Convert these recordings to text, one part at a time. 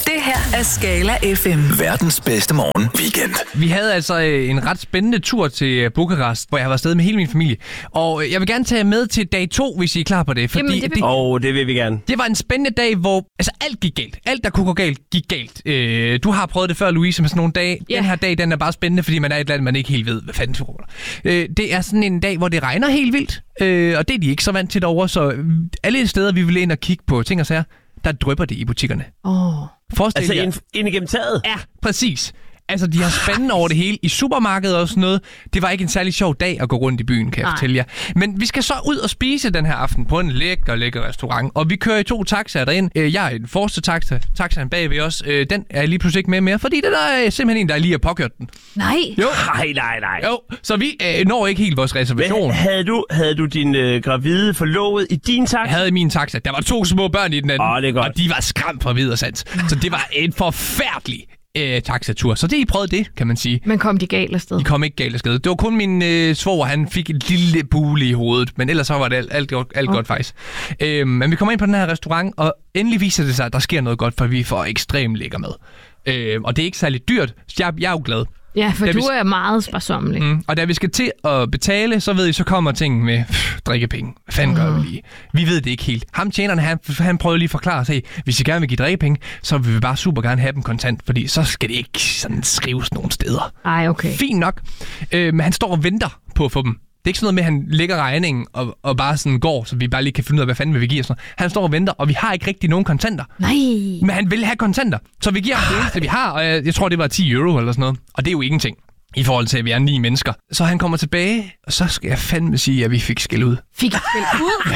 Det her er Skala FM. Verdens bedste morgen weekend. Vi havde altså en ret spændende tur til Bukarest, hvor jeg var afsted med hele min familie. Og jeg vil gerne tage med til dag 2, hvis I er klar på det. Fordi det vil vi gerne. Det var en spændende dag, hvor alt gik galt. Alt, der kunne gå galt, gik galt. Du har prøvet det før, Louise, med sådan nogle dage. Den her dag, den er bare spændende, fordi man er et land, man ikke helt ved, hvad fanden foregår. Det er sådan en dag, hvor det regner helt vildt. Og det er de ikke så vant til derovre. Så alle steder, vi vil ind og kigge på ting og sager, der drypper det i butikkerne. Altså ind igennem taget? Ja, præcis. Altså, de har spændende over det hele. I supermarkedet og sådan noget. Det var ikke en særlig sjov dag at gå rundt i byen, kan jeg fortælle jer. Men vi skal så ud og spise den her aften på en lækker restaurant. Og vi kører i 2 taxaer derind. Jeg er i den forreste taxa. Taxaen bagved os. Den er lige pludselig ikke med mere, fordi den er simpelthen en, der lige har påkørt den. Nej. Jo. Nej. Jo, så vi når ikke helt vores reservation. Men havde du din gravide forlovet i din taxa? Jeg havde i min taxa. Der var 2 små børn i den anden. Det er godt. Og de var skræmt fra vid og sans. Så det var en forfærdelig taxatur. Så det I prøvede det, kan man sige. Men kom de galt afsted? De kom ikke galt afsted. Det var kun min svoger, han fik et lille bule i hovedet, men ellers så var det alt godt faktisk. Men vi kommer ind på den her restaurant, og endelig viser det sig, at der sker noget godt, for vi får ekstremt lækker mad. Og det er ikke særlig dyrt, så jeg er jo glad. Ja, for du er meget sparsommelig. Og da vi skal til at betale, så ved I, så kommer ting med drikkepenge. Hvad fanden gør vi lige? Vi ved det ikke helt. Ham tjeneren, han prøver lige at forklare sig, hvis I gerne vil give drikkepenge, så vil vi bare super gerne have dem kontant, fordi så skal det ikke sådan skrives nogen steder. Ej, okay. Fint nok. Men han står og venter på at få dem. Det er ikke sådan noget med, at han lægger regningen og bare sådan går, så vi bare lige kan finde ud af, hvad fanden vil vi give os. Han står og venter, og vi har ikke rigtig nogen kontanter. Nej. Men han vil have kontanter, så vi giver ham det eneste, vi har, og jeg tror, det var 10 euro eller sådan noget. Og det er jo ingenting i forhold til, at vi er 9 mennesker. Så han kommer tilbage, og så skal jeg fandme sige, at vi fik skæld ud. Fik skæld ud?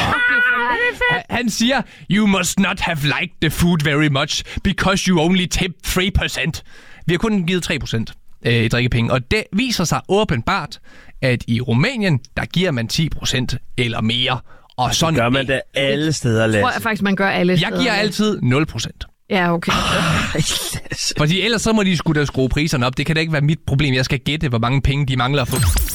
Han siger, you must not have liked the food very much, because you only tipped 3%. Vi har kun givet 3% i drikkepenge, og det viser sig åbenbart, at i Rumænien, der giver man 10% eller mere. Og sådan gør man det alle steder, Lasse. Tror jeg faktisk, man gør alle steder. Jeg giver altid 0%. Ja, okay. Fordi ellers så må de sgu da skrue priserne op. Det kan da ikke være mit problem. Jeg skal gætte, hvor mange penge de mangler at få.